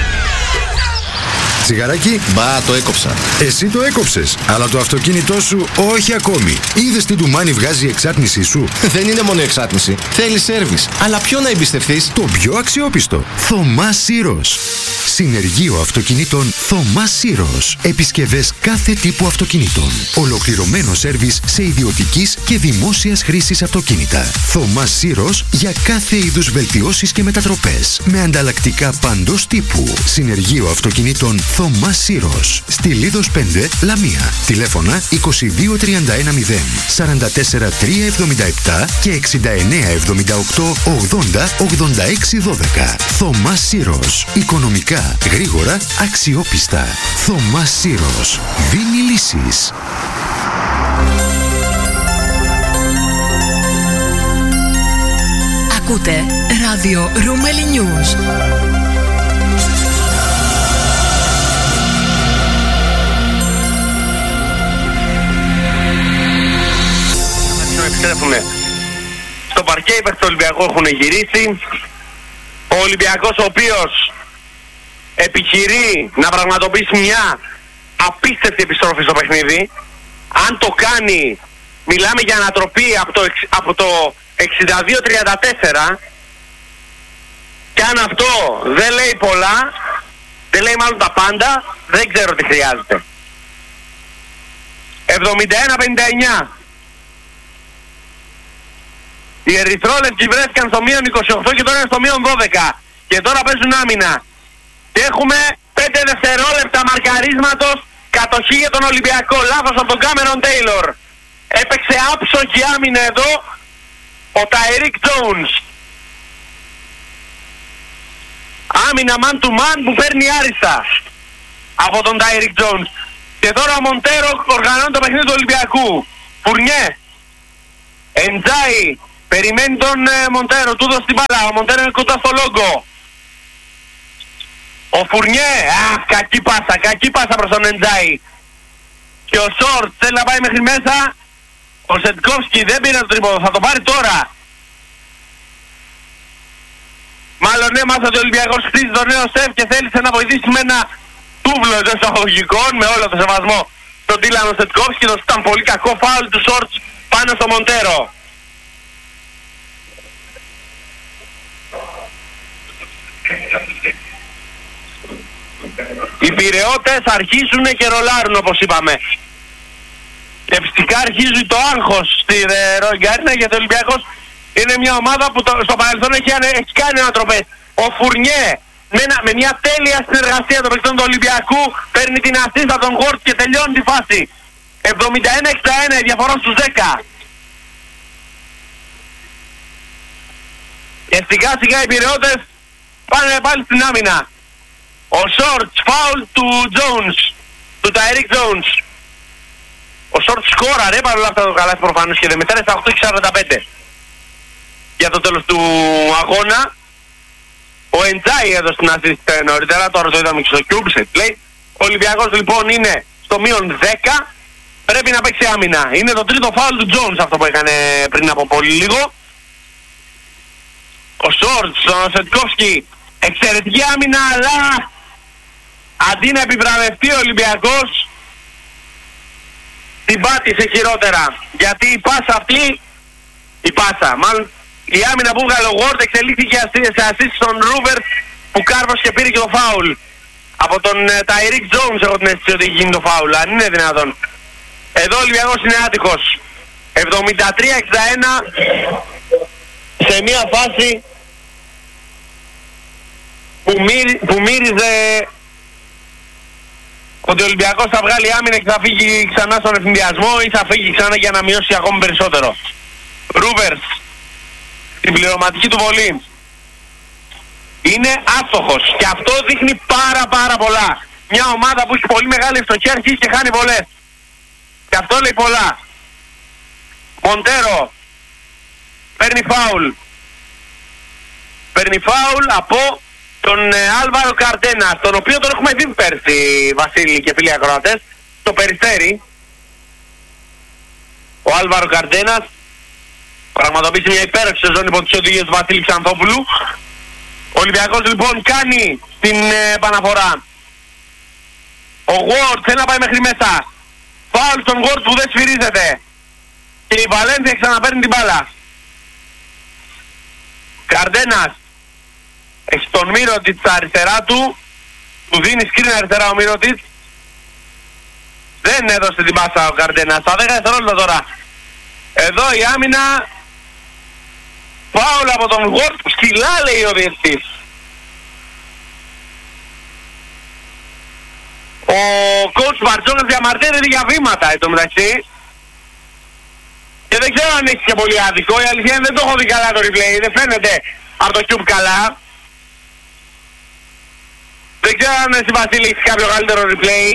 Τσιγαράκι, Μπα, το έκοψα. εσύ το έκοψες, αλλά το αυτοκίνητό σου όχι ακόμη. Είδες τι ντουμάνι βγάζει η εξάτμισή σου? Δεν είναι μόνο εξάτμιση. Θέλει σέρβις. Αλλά ποιο να εμπιστευτείς? Το πιο αξιόπιστο. Θωμάς Σύρος. Συνεργείο αυτοκινήτων Θωμάς Σύρος. Επισκευές κάθε τύπου αυτοκινήτων. Ολοκληρωμένο σέρβις σε ιδιωτικής και δημόσιας χρήσης αυτοκίνητα. Θωμάς Σύρος για κάθε είδους βελτιώσεις και μετατροπές. Με ανταλλακτικά παντός τύπου. Συνεργείο αυτοκινήτων Θωμάς Σύρος. Στη Λίδος 5, Λαμία. Τηλέφωνα 2231 0 44 377 και 69 78 80 86 12. Θωμάς Σύρος. Οικονομικά, γρήγορα, αξιόπιστα. Θωμάς Σύρος. Δίνει λύσεις. Ακούτε ράδιο Ρούμελι News. Επιστρέφουμε στο παρκέ, οι παίκτες του Ολυμπιακού έχουν γυρίσει. Ο Ολυμπιακός, ο οποίος επιχειρεί να πραγματοποιήσει μια απίστευτη επιστροφή στο παιχνίδι. Αν το κάνει, μιλάμε για ανατροπή από το 62-34. Και αν αυτό δεν λέει πολλά, δεν λέει μάλλον τα πάντα, δεν ξέρω τι χρειάζεται. 71-59. Οι ερυθρόλευκοι βρέθηκαν στο μείον 28 και τώρα είναι στο μείον 12. Και τώρα παίζουν άμυνα. Και έχουμε 5 δευτερόλεπτα μαρκαρίσματος, κατοχή για τον Ολυμπιακό. Λάθος από τον Κάμερον Τέιλορ. Έπαιξε άψογη άμυνα εδώ ο Τάιρικ Τζόουνς. Άμυνα man to man που παίρνει άριστα από τον Τάιρικ Τζόουνς. Και τώρα ο Μοντέρο οργανώνει το παιχνίδι του Ολυμπιακού. Φουρνιέ. Εντζάι. Περιμένει τον Μοντέρο, του δώσει την μπάλα. Ο Μοντέρο είναι κοντά στο λόγκο. Ο Φουρνιέ, κακή πάσα προς τον Εντζάι. Και ο Σόρτ θέλει να πάει μέχρι μέσα. Ο Σετκόφσκι δεν πήρε το τρίποδο, θα το πάρει τώρα. Μάλλον έμαθα ότι ο Ολυμπιακός χτίζει το νέο σεφ και θέλησε να βοηθήσει με ένα τούβλο εντός εισαγωγικών, με όλο το σεβασμό στον Τίλανο Σετκόφσκι. Το ήταν πολύ κακό φάουλ του Σόρτ πάνω στο Μοντέρο. Οι Πειραιώτες αρχίζουν και ρολάρουν, όπως είπαμε. Και φυσικά αρχίζει το άγχος στη Ρογκαρίνα, γιατί ο Ολυμπιακός είναι μια ομάδα που στο παρελθόν έχει κάνει ανατροπές. Ο Φουρνιέ με μια τέλεια συνεργασία των παικτών του Ολυμπιακού παίρνει την ασίστα των Γουόρτ και τελειώνει τη φάση. 71-61, η διαφορά στους 10. Και σιγά σιγά οι Πειραιώτες Πάνε πάλι στην άμυνα. Ο Shorts, φάουλ του Jones, του Tyreek Jones. Ο Shorts σκόραρε, παρόλα αυτά το καλάθι προφανώς και δεν μετράει στα 8:45 για το τέλος του αγώνα. Ο Εντζάι έδωσε την assist νωρίτερα, τώρα το είδαμε και στο Cube, σε play. Ο Ολυμπιακός λοιπόν είναι στο μείον 10, πρέπει να παίξει άμυνα. Είναι το τρίτο φάουλ του Jones αυτό που έκανε πριν από πολύ λίγο. Ο Shorts, ο Σετκόφσκι, εξαιρετική άμυνα, αλλά αντί να επιβραβευτεί ο Ολυμπιακός, την πάτησε χειρότερα. Γιατί η πάσα αυτή, μάλλον η άμυνα που βγάλε ο Ward εξελίχθηκε σε assist στον Ruvers που κάρβωσε και πήρε και το φάουλ. Από τον Tyreek Jones έχω την αίσθηση ότι έχει γίνει το φάουλ, αν είναι δυνατόν. Εδώ ο Ολυμπιακός είναι άτυχος. 73-61 σε μια φάση που μύριζε ότι ο Ολυμπιακός θα βγάλει άμυνα και θα φύγει ξανά στον ευθυνδιασμό ή θα φύγει ξανά για να μειώσει ακόμη περισσότερο. Ruvers, την πληρωματική του βολή, είναι άστοχος και αυτό δείχνει πάρα πολλά. Μια ομάδα που έχει πολύ μεγάλη ευστοχία αρχίζει και χάνει βολές. Και αυτό λέει πολλά. Μοντέρο παίρνει φάουλ από τον Άλβαρο Καρτένα, τον οποίο τον έχουμε δει πέρσι, Βασίλη και φίλοι ακροατές, στο Περιστέρι. Ο Άλβαρο Καρτένας πραγματοποιήσει μια υπέροχη σεζόν υπό τις οδηγίες του Βασίλη Ξανθόπουλου. Ο Ολυμπιακός λοιπόν κάνει την επαναφορά. Ο Ward θέλει να πάει μέχρι μέσα. Φάουλ στον Ward που δεν σφυρίζεται. Και η Βαλένθια ξαναπαίρνει την μπάλα. Καρτένας έχει τον Μύρωτιτς στα αριστερά του. Του δίνει σκριν αριστερά ο Μύρωτιτς. Δεν έδωσε την πάσα ο Καρτένας. Στα 10 δευτερόλεπτα τώρα. Εδώ η άμυνα. Φάουλ από τον Ward. Σκυλά λέει ο διευθυντής. Ο coach Μπαρτζόκας διαμαρτύρεται για βήματα εν τω μεταξύ. Και δεν ξέρω αν έχει και πολύ άδικο. Η αλήθεια είναι δεν το έχω δει καλά το replay. Δεν φαίνεται από το Cube καλά. Δεν ξέρω αν εσύ Βασίλη έχεις κάποιο καλύτερο replay.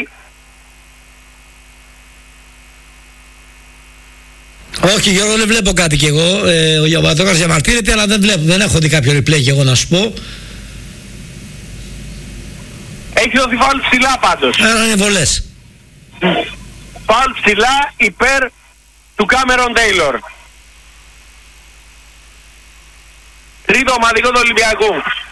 Όχι Γιώργο, δεν βλέπω κάτι κι εγώ. Ο Γιωβατόκας διαμαρτύρεται, αλλά δεν βλέπω. Δεν έχω δει κάποιο replay κι εγώ να σου πω. Έχει δοθεί φάουλ ψηλά πάντως. Είναι βολές. Φάουλ ψηλά υπέρ του Κάμερον Τέιλορ. Τρίτο ομαδικό του Ολυμπιακού.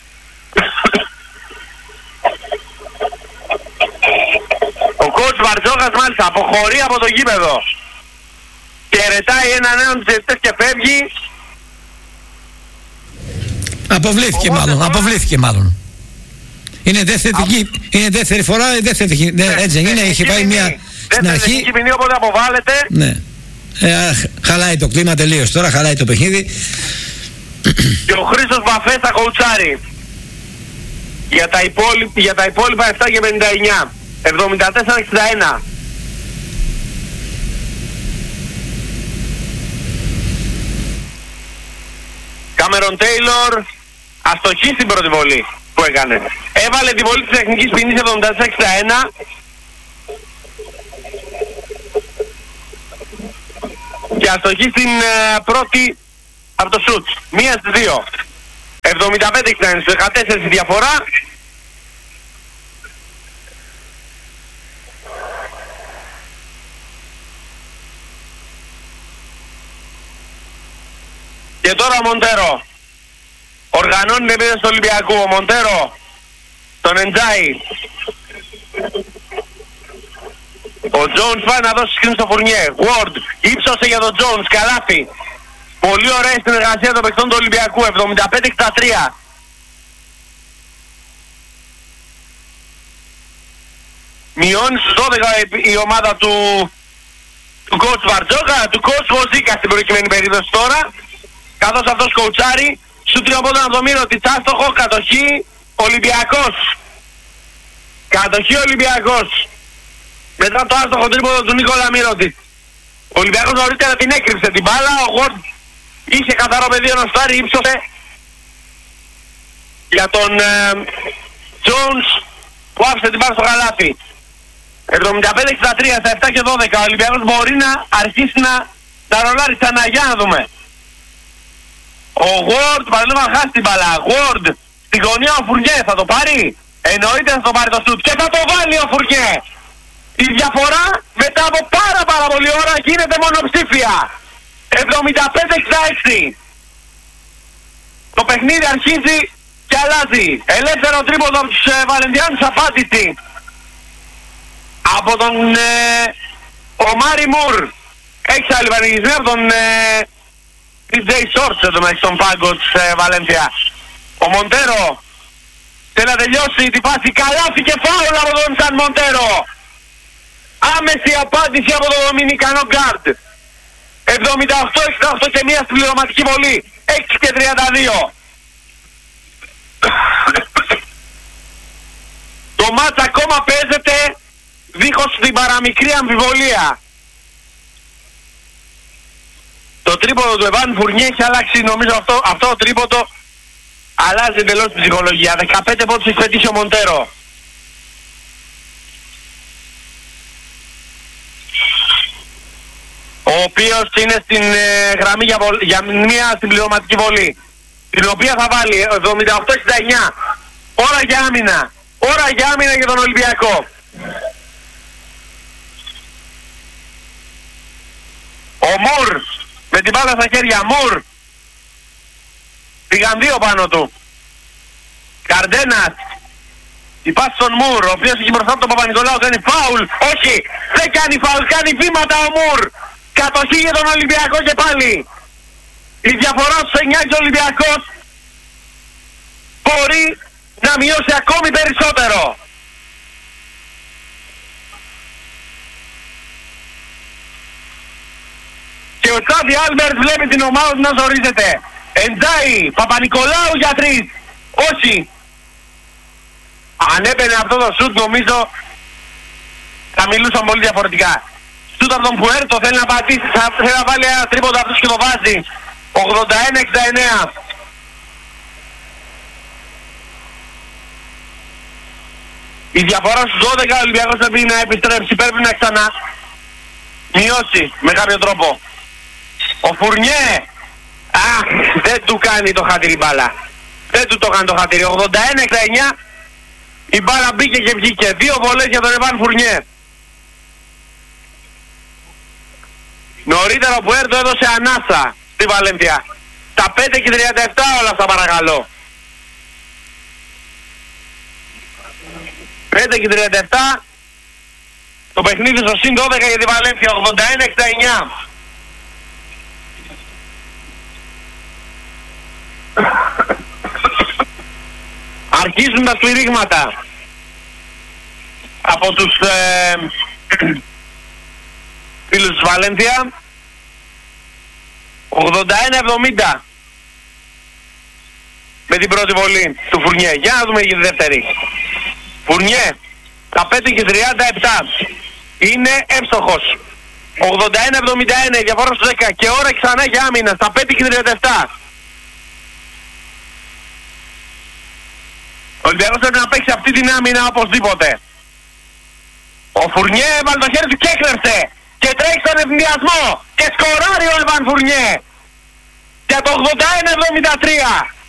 Ο coach Μπαρτζόκας μάλιστα αποχωρεί από το γήπεδο. Χαιρετάει έναν νέο τους διαιτητές και φεύγει. Αποβλήθηκε μάλλον. Είναι δεύτερη φορά, έτσι δεν είναι, είχε πάει μια στην αρχή. Δεύτερη ποινή, οπότε αποβάλλεται. Ναι. Χαλάει το κλίμα τελείως τώρα, χαλάει το παιχνίδι. Και ο Χρήστος Μπαφές θα κοουτσάρει για τα υπόλοιπα 7 και 59. 74-61. Κάμερον Τέιλορ αστοχή στην πρώτη βολή που έκανε. Έβαλε τη βολή της τεχνικής ποινής 74-61. Και αστοχή στην πρώτη από το σουτ. Μία στις δύο. 75-61, 14 η διαφορά. Και τώρα ο Μοντέρο οργανώνει την επίθεση του Ολυμπιακού. Ο Μοντέρο τον Εντζάι. Ο Jones πάει να δώσει σκριν στο Φουρνιέ. Ward ύψωσε για τον Jones. Καλάθι. Πολύ ωραία συνεργασία των παιχτών του Ολυμπιακού. 75-63. Μειώνει στους 12 η ομάδα του coach Βαρτζόκα, του coach Βοζίκα στην προκειμένη περίπτωση τώρα. Καθώς αυτός κοουτσάρει, σου τριοπόταν από το Μύρωτιτς, άστοχο, κατοχή, Ολυμπιακός. Κατοχή Ολυμπιακός. Μετά το άστοχο τρίποδο του Νίκολα Μύρωτιτς. Ο Ολυμπιακός νωρίτερα την έκρυψε την μπάλα, ο Γουόρντ είχε καθαρό πεδίο να στάρει, ύψωσε για τον Jones που άφησε την μπάλα στο καλάθι. 75-63 στα 7 και 12. Ο Ολυμπιακός μπορεί να αρχίσει να ρολάρει ξανά. Για να δούμε. Ο Ward παραλίγο να χάσει την μπάλα. Ward στην γωνία ο Φουρνιέ θα το πάρει. Εννοείται θα το πάρει το σουτ και θα το βάλει ο Φουρνιέ. Η διαφορά μετά από πάρα πολύ ώρα γίνεται μονοψήφια. 75-66. Το παιχνίδι αρχίζει και αλλάζει. Ελεύθερο τρίποντο από τους Βαλεντιάνους, απάντηση από τον Ομάρι Μουρ. Έχει άλλη πανηγυσμία από τον DJ Shorts εδώ μέσα στον πάγκο της Βαλένθια. Ο Μοντέρο θέλει να τελειώσει τη φάση, καλάθι και φάουλ από τον Σαν Μοντέρο. Άμεση απάντηση από τον Δομινικανό Γκάρντ. 78-68 και μία στην πληρωματική βολή. 6 και 32. Το μάτς ακόμα παίζεται δίχως την παραμικρή αμφιβολία. Το τρίποντο του Εβάν Φουρνιέ έχει αλλάξει, νομίζω αυτό το τρίποντο αλλάζει εντελώς την ψυχολογία. 15 πόντους έχει πετύχει ο Μοντέρο. Ο οποίος είναι στην γραμμή για μία συμπληρωματική βολή, την οποία θα βάλει 78-69. Ώρα για άμυνα. Ώρα για άμυνα για τον Ολυμπιακό. Ο Μουρ με την μπάλα στα χέρια. Μουρ. Πήγαν δύο πάνω του. Καρντένας. Η πάση στον Μουρ, ο οποίος έχει μπροστά του τον Παπα-Νικολάου, κάνει φάουλ. Όχι, δεν κάνει φάουλ, κάνει βήματα ο Μουρ. Κατοχή για τον Ολυμπιακό και πάλι. Η διαφορά στους 9 και ο Ολυμπιακός μπορεί να μειώσει ακόμη περισσότερο. Και ο Τσάβι Άλμπερτ βλέπει την ομάδα του να ζορίζεται. Εντάει, Παπα-Νικολάου για 3. Όχι. Αν έπαιρνε αυτό το σουτ νομίζω θα μιλούσαν πολύ διαφορετικά. Σουτ από τον Πουέρτο, θέλει να πατήσει, θέλει να βάλει ένα τρίποντο αυτός και το βάζει. 81-69. Η διαφορά στους 12, ο Ολυμπιακός πρέπει να επιστρέψει, πρέπει να ξανά μειώσει με κάποιο τρόπο. Ο Φουρνιέ, δεν του κάνει το χατήρι μπάλα. Δεν του το κάνει το χατήρι. 81-69, η μπάλα μπήκε και βγήκε. 2 βολές για τον Εβάν Φουρνιέ. Νωρίτερα ο Πουέρτο έδωσε ανάσα στη Βαλένθια. Τα 5 και 37 όλα αυτά παρακαλώ. 5 και 37. Το παιχνίδι στο συν 12 για τη Βαλένθια. 81-69. Αρχίζουν τα σφυρίγματα από τους φίλους της Βαλένθια. 81-70 με την πρώτη βολή του Φουρνιέ. Για να δούμε για τη δεύτερη. Φουρνιέ, τα 5 και 37 είναι εύστοχος. 81-71, διαφορά στους 10 και ώρα ξανά για άμυνα στα 5 και 37. Ο Ολυμπιακός πρέπει να παίξει αυτή την άμυνα οπωσδήποτε. Ο Φουρνιέ έβαλε το χέρι του και έκλεψε και τρέχει στον ευνηδιασμό και σκοράρει ο Εβάν Φουρνιέ για το 81-73.